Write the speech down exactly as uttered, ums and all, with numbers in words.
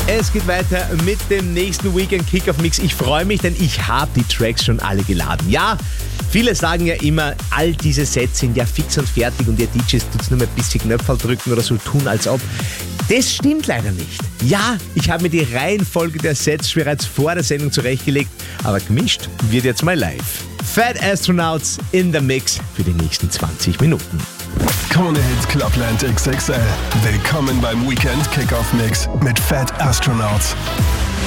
Es geht weiter mit dem nächsten Weekend Kickoff Mix. Ich freue mich, denn ich habe die Tracks schon alle geladen. Ja, viele sagen ja immer, all diese Sets sind ja fix und fertig und ihr D Js tut nur mal ein bisschen Knöpfe drücken oder so tun, als ob. Das stimmt leider nicht. Ja, ich habe mir die Reihenfolge der Sets bereits vor der Sendung zurechtgelegt, aber gemischt wird jetzt mal live. Fat Astronauts in the Mix für die nächsten zwanzig Minuten. Krone Hits Clubland X X L. Willkommen beim Weekend Kickoff Mix mit Fat Astronauts.